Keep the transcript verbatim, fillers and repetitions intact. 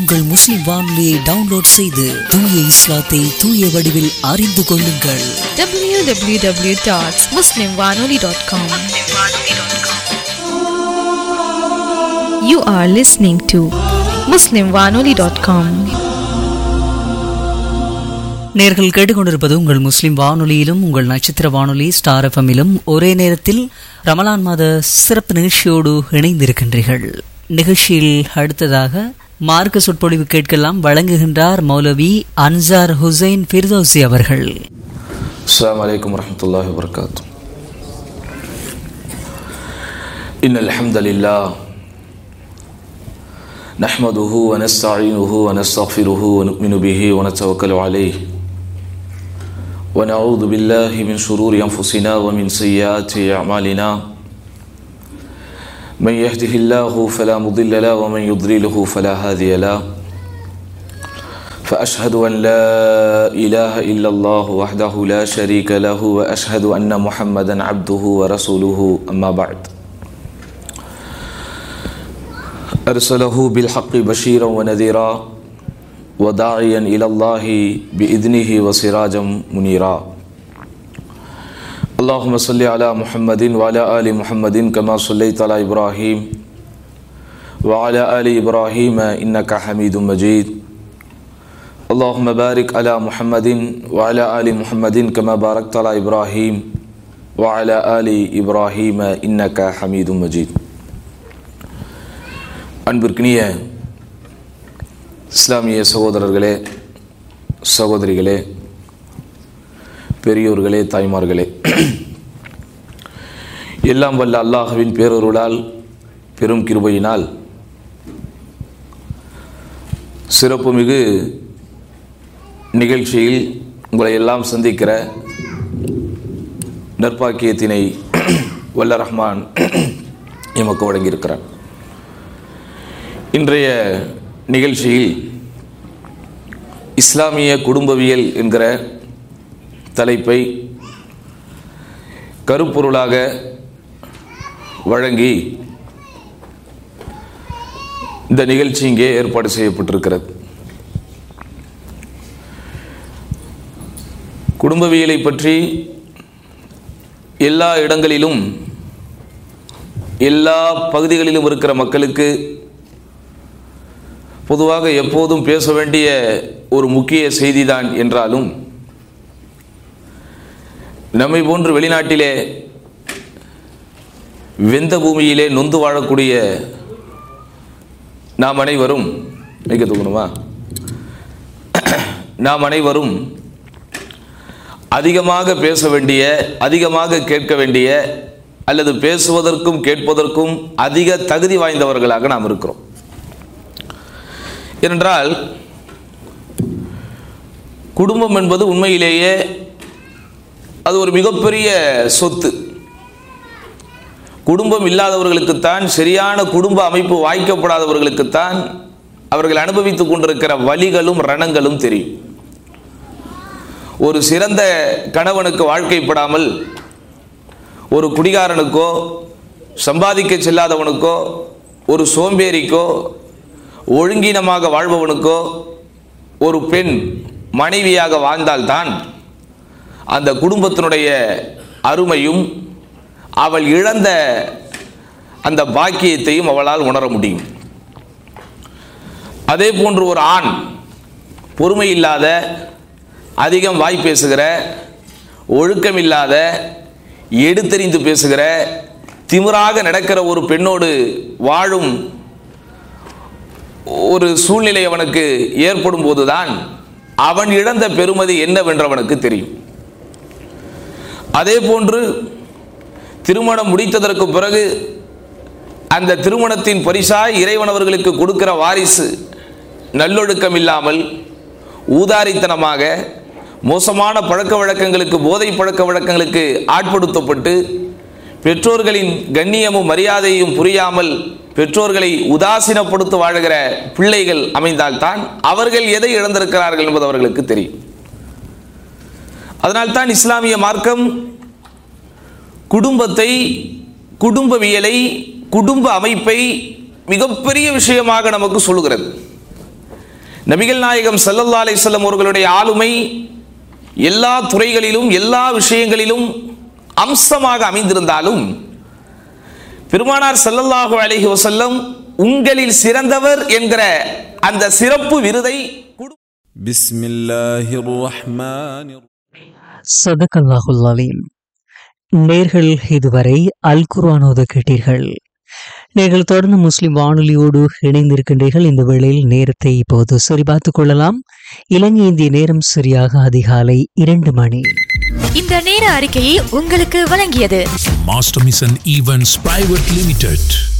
உங்கள் முஸ்லிம் வானொலியை டவுன்லோட் செய்து தூய இஸ்லாத்தை தூய வடிவில் அறிந்து கொள்ளுங்கள். டபிள்யூ டபிள்யூ டபிள்யூ டாட் முஸ்லிம் வானொலி dot com. You are listening to muslim vanoli dot com. நேர்கள் கேட்டுக்கொண்டிருப்பது உங்கள் முஸ்லிம் வானொலியிலும் உங்கள் நட்சத்திர வானொலி ஸ்டார் எஃப்எம்மிலும் ஒரே நேரத்தில் ரமலான் மாத சிறப்பு நிகழ்ச்சியோடு இணைந்திருக்கின்றீர்கள். நிகழ்ச்சியில் அடுத்ததாக மார்க்க சொற்பொழிவு கேட்கலாம். வழங்குகின்றார் மௌலவி அன்சார் ஹுசைன் ஃபிர்தௌசி அவர்கள். அஸ்ஸலாமு அலைக்கும் வரஹ்மத்துல்லாஹி வபரகாத்துஹு. இன்னல் ஹம்தலில்லாஹ் நஹ்மதுஹு வ நஸ்தஈனுஹு வ நஸ்தக்ஃபிருஹு வ நு'மினு பிஹி வ நதவக்கலு அலைஹி வ நஊது பில்லாஹி மின் ஷுரூரி அன்ஃபுஸினா வ மின் ஸய்யிஆத்தி அஅமாலினா. من يهده الله فلا مضل له ومن يضلله فلا هادي له. فأشهد أن لا إله إلا الله وحده لا شريك له وأشهد أن محمدا عبده ورسوله. أما بعد، أرسله بالحق بشيرا ونذيرا وداعيا إلى الله بإذنه وسراجا منيرا. اللهم صل على محمد وعلى آل محمد كما صليت على إبراهيم وعلى آل إبراهيم إنك حميد مجيد. اللهم بارك على محمد وعلى آل محمد كما باركت على إبراهيم وعلى آل إبراهيم إنك حميد مجيد. அன்பிற்கினிய இஸ்லாமிய சகோதரர்களே, சகோதரிகளே, பெரியோர்களே, தாய்மார்களே, எல்லாம் வல்ல அல்லாஹ்வின் பேரருளால் பெரும் கிருபையினால் சிறப்புமிகு நிகழ்ச்சியில் உங்களை எல்லாம் சந்திக்கிற நற்பாக்கியத்தினை வல்ல ரஹ்மான் எமக்கு வழங்கியிருக்கிறார். இன்றைய நிகழ்ச்சியில் இஸ்லாமிய குடும்பவியல் என்கிற தலைப்பை கருப்பொருளாக வழங்கி இந்த நிகழ்ச்சி இங்கே ஏற்பாடு செய்யப்பட்டிருக்கிறது. குடும்பவியலை பற்றி எல்லா இடங்களிலும் எல்லா பகுதிகளிலும் இருக்கிற மக்களுக்கு பொதுவாக எப்போதும் பேச வேண்டிய ஒரு முக்கிய செய்திதான் என்றாலும், நம்மை போன்று வெளிநாட்டிலே வெந்த பூமியிலே நொந்து வாழக்கூடிய நாம் அனைவரும் மிக தூக்கணுமா நாம் அனைவரும் அதிகமாக பேச வேண்டிய, அதிகமாக கேட்க வேண்டிய, அல்லது பேசுவதற்கும் கேட்பதற்கும் அதிக தகுதி வாய்ந்தவர்களாக நாம் இருக்கிறோம். ஏனென்றால் குடும்பம் என்பது உண்மையிலேயே அது ஒரு மிகப்பெரிய சொத்து. குடும்பம் இல்லாதவர்களுக்குத்தான், சரியான குடும்ப அமைப்பு வாய்க்கப்படாதவர்களுக்குத்தான் அவர்கள் அனுபவித்துக் கொண்டிருக்கிற வலிகளும் ரணங்களும் தெரியும். ஒரு சிறந்த கணவனுக்கு வாழ்க்கைப்படாமல் ஒரு குடிகாரனுக்கோ, சம்பாதிக்க செல்லாதவனுக்கோ, ஒரு சோம்பேறிக்கோ, ஒழுங்கீனமாக வாழ்பவனுக்கோ ஒரு பெண் மனைவியாக வாழ்ந்தால்தான் அந்த குடும்பத்தினுடைய அருமையும் அவள் இழந்த அந்த பாக்கியத்தையும் அவளால் உணர முடியும். அதே போன்று ஒரு ஆண் பொறுமை இல்லாத, அதிகம் வாய் பேசுகிற, ஒழுக்கம் இல்லாத, எடுத்தெறிந்து பேசுகிற, திமிராக நடக்கிற ஒரு பெண்ணோடு வாழும் ஒரு சூழ்நிலை அவனுக்கு ஏற்படும் போதுதான் அவன் இழந்த பெருமதி என்னவென்று அவனுக்கு தெரியும். அதே போன்று திருமணம் முடித்ததற்கு பிறகு அந்த திருமணத்தின் பரிசாய் இறைவன் அவர்களுக்கு கொடுக்கிற வாரிசு நல்லொழுக்கம் இல்லாமல், ஊதாரித்தனமாக, மோசமான பழக்க வழக்கங்களுக்கு, போதை பழக்க வழக்கங்களுக்கு ஆட்படுத்தப்பட்டு பெற்றோர்களின் கண்ணியமும் மரியாதையும் புரியாமல் பெற்றோர்களை உதாசீனப்படுத்த வாழ்கிற பிள்ளைகள் அமைந்தால்தான் அவர்கள் எதை இழந்திருக்கிறார்கள் என்பது அவர்களுக்கு தெரியும். அதனால்தான் இஸ்லாமிய மார்க்கம் குடும்பத்தை, குடும்பவியலை, குடும்ப அமைப்பை மிகப்பெரிய விஷயமாக நமக்கு சொல்லுகிறது. நபிகள் நாயகம் ஸல்லல்லாஹு அலைஹி வஸல்லம் அவர்களுடைய ஆளுமை எல்லா துறைகளிலும் எல்லா விஷயங்களிலும் அம்சமாக அமைந்திருந்தாலும் பெருமானார் ஸல்லல்லாஹு அலைஹி வஸல்லம் உங்களில் சிறந்தவர் என்கிற அந்த சிறப்பு விருதை பிஸ்மில்லாஹிர் ரஹ்மானிர் ஸதகல்லாஹுல் அலீம். நேர்கள் இதுவரை அல் குர்ஆன் ஓத கேட்டீர்கள். நீங்கள் தொடர்ந்து முஸ்லிம் வானொலியோடு இணைந்திருக்கின்றீர்கள். இந்த வேளையில் நேரத்தை இப்போது சரிபார்த்துக் கொள்ளலாம். இலங்கை இந்திய நேரம் சரியாக அதிகாலை இரண்டு மணி. இந்த நேர அறிக்கையை உங்களுக்கு வழங்கியது master mission events private limited.